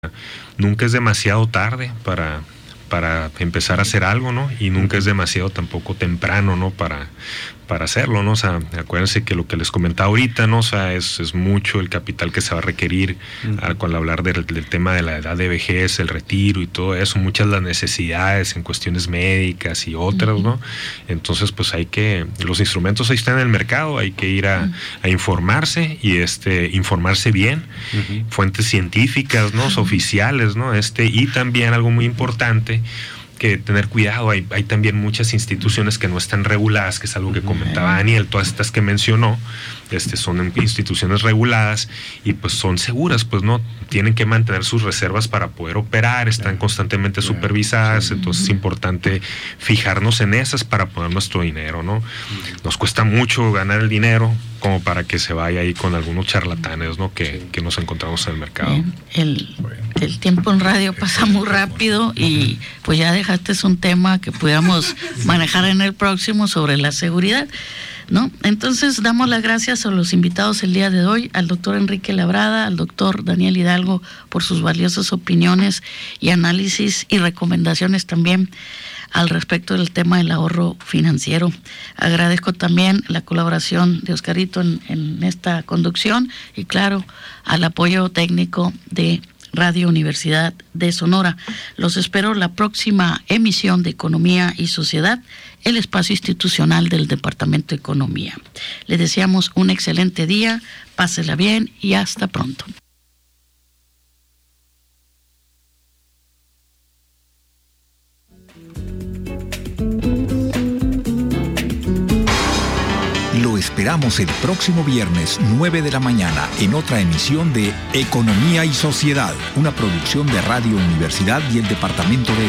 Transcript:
nunca es demasiado tarde para empezar a hacer algo, ¿no? Y nunca es demasiado tampoco temprano, ¿no? Para hacerlo, ¿no? O sea, acuérdense que lo que les comentaba ahorita, ¿no? O sea, es mucho el capital que se va a requerir al hablar del tema de la edad de vejez, el retiro y todo eso, muchas las necesidades en cuestiones médicas y otras, ¿no? Entonces, pues los instrumentos ahí están en el mercado, hay que ir a informarse y informarse bien, fuentes científicas, ¿no? Oficiales, ¿no? Y también algo muy importante, que tener cuidado, hay también muchas instituciones que no están reguladas, que es algo que comentaba Daniel, todas estas que mencionó, son instituciones reguladas y pues son seguras, pues no, tienen que mantener sus reservas para poder operar, están constantemente supervisadas, entonces es importante fijarnos en esas para poner nuestro dinero, ¿no? Nos cuesta mucho ganar el dinero como para que se vaya ahí con algunos charlatanes, ¿no? Que nos encontramos en el mercado. El tiempo en radio pasa muy rápido y pues ya dejaste un tema que pudiéramos manejar en el próximo sobre la seguridad, ¿no? Entonces damos las gracias a los invitados el día de hoy, al doctor Enrique Labrada, al doctor Daniel Hidalgo, por sus valiosas opiniones y análisis y recomendaciones también al respecto del tema del ahorro financiero. Agradezco también la colaboración de Oscarito en esta conducción y claro, al apoyo técnico de Radio Universidad de Sonora. Los espero la próxima emisión de Economía y Sociedad, el espacio institucional del Departamento de Economía. Les deseamos un excelente día, pásela bien y hasta pronto. Lo esperamos el próximo viernes 9 de la mañana en otra emisión de Economía y Sociedad, una producción de Radio Universidad y el Departamento de